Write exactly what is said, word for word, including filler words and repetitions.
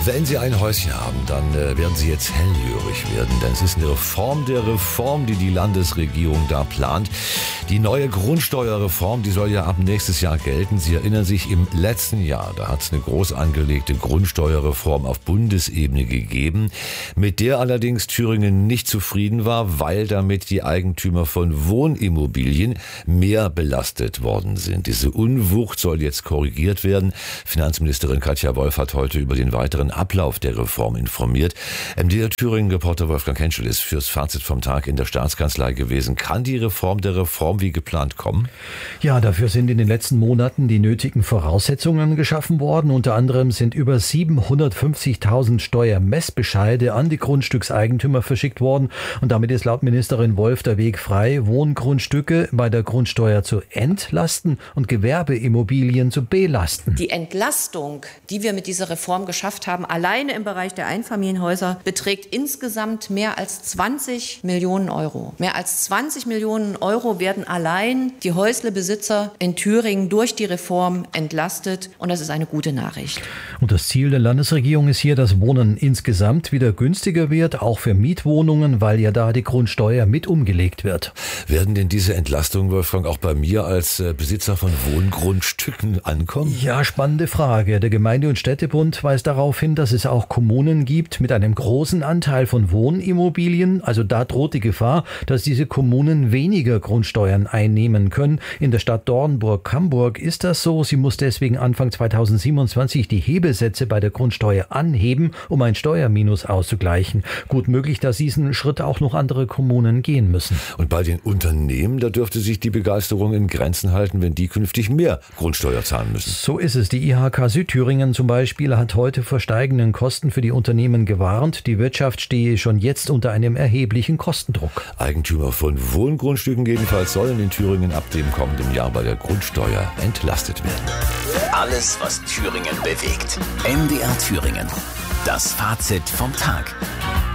Wenn Sie ein Häuschen haben, dann äh, werden Sie jetzt hellhörig werden, denn es ist eine Reform der Reform, die die Landesregierung da plant. Die neue Grundsteuerreform, die soll ja ab nächstes Jahr gelten. Sie erinnern sich, im letzten Jahr, da hat es eine groß angelegte Grundsteuerreform auf Bundesebene gegeben, mit der allerdings Thüringen nicht zufrieden war, weil damit die Eigentümer von Wohnimmobilien mehr belastet worden sind. Diese Unwucht soll jetzt korrigiert werden. Finanzministerin Katja Wolf hat heute über den weiteren Ablauf der Reform informiert. M D R Thüringen-Reporter Wolfgang Henschel ist fürs Fazit vom Tag in der Staatskanzlei gewesen. Kann die Reform der Reform wie geplant kommen? Ja, dafür sind in den letzten Monaten die nötigen Voraussetzungen geschaffen worden. Unter anderem sind über siebenhundertfünfzigtausend Steuermessbescheide an die Grundstückseigentümer verschickt worden. Und damit ist laut Ministerin Wolf der Weg frei, Wohngrundstücke bei der Grundsteuer zu entlasten und Gewerbeimmobilien zu belasten. Die Entlastung, die wir mit dieser Reform geschafft haben, alleine im Bereich der Einfamilienhäuser, beträgt insgesamt mehr als zwanzig Millionen Euro. Mehr als zwanzig Millionen Euro werden allein die Häuslebesitzer in Thüringen durch die Reform entlastet. Und das ist eine gute Nachricht. Und das Ziel der Landesregierung ist hier, dass Wohnen insgesamt wieder günstiger wird, auch für Mietwohnungen, weil ja da die Grundsteuer mit umgelegt wird. Werden denn diese Entlastungen, Wolfgang, auch bei mir als Besitzer von Wohngrundstücken ankommen? Ja, spannende Frage. Der Gemeinde- und Städtebund weist darauf hin, dass es auch Kommunen gibt mit einem großen Anteil von Wohnimmobilien. Also da droht die Gefahr, dass diese Kommunen weniger Grundsteuern einnehmen können. In der Stadt Dornburg-Camburg ist das so. Sie muss deswegen Anfang zweitausendsiebenundzwanzig die Hebesätze bei der Grundsteuer anheben, um ein Steuerminus auszugleichen. Gut möglich, dass diesen Schritt auch noch andere Kommunen gehen müssen. Und bei den Unternehmen, da dürfte sich die Begeisterung in Grenzen halten, wenn die künftig mehr Grundsteuer zahlen müssen. So ist es. Die I H K Südthüringen zum Beispiel hat heute vor steigenden Kosten für die Unternehmen gewarnt. Die Wirtschaft stehe schon jetzt unter einem erheblichen Kostendruck. Eigentümer von Wohngrundstücken jedenfalls sollen in Thüringen ab dem kommenden Jahr bei der Grundsteuer entlastet werden. Alles, was Thüringen bewegt. M D R Thüringen. Das Fazit vom Tag.